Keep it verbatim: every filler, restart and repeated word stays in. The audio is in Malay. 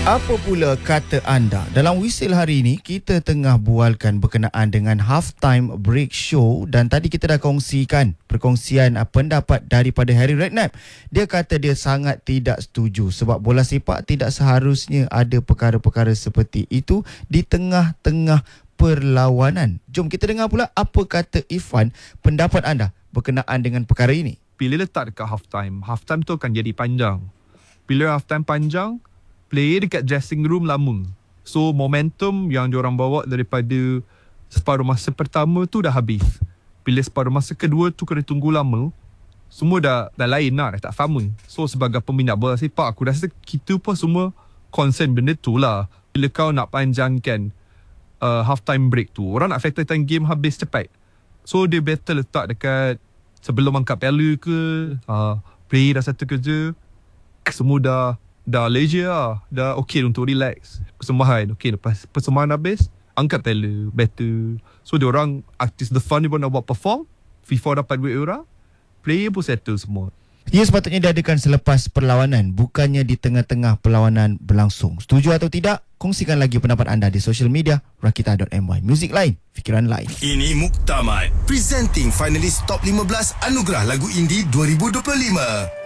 Apa pula kata anda? Dalam Wisil hari ini, kita tengah bualkan berkenaan dengan halftime break show dan tadi kita dah kongsikan perkongsian uh, pendapat daripada Harry Redknapp. Dia kata dia sangat tidak setuju sebab bola sepak tidak seharusnya ada perkara-perkara seperti itu di tengah-tengah perlawanan. Jom kita dengar pula apa kata Ifan, pendapat anda berkenaan dengan perkara ini. Bila letak dekat halftime, halftime tu akan jadi panjang. Bila halftime panjang, player dekat dressing room lama. So momentum yang diorang bawa daripada separuh masa pertama tu dah habis. Bila separuh masa kedua tu kena tunggu lama, semua dah, dah lain lah, dah tak sama. So sebagai peminat bola sepak, aku rasa kita pun semua concern benda tu lah. Bila kau nak panjangkan uh, halftime break tu, orang nak factor time game habis cepat. So dia better letak dekat sebelum angkat piala ke, uh, player dah satu kerja, semua dah dah leisure lah, dah okay untuk relax. Persembahan, okay, lepas persembahan habis, angkat piala, better. So diorang, artis The Fun dia pun nak buat perform, FIFA dapat duit orang, player pun settle semua. Ia sepatutnya diadakan selepas perlawanan, bukannya di tengah-tengah perlawanan berlangsung. Setuju atau tidak? Kongsikan lagi pendapat anda di social media rakita dot my. Muzik lain, fikiran lain. Ini Muktamad, presenting finalis top lima belas Anugerah Lagu Indie dua ribu dua puluh lima.